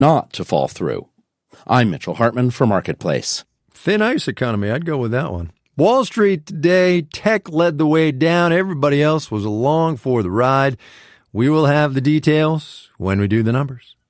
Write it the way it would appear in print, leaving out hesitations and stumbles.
not to fall through. I'm Mitchell Hartman for Marketplace. Thin ice economy, I'd go with that one. Wall Street today, tech led the way down. Everybody else was along for the ride. We will have the details when we do the numbers.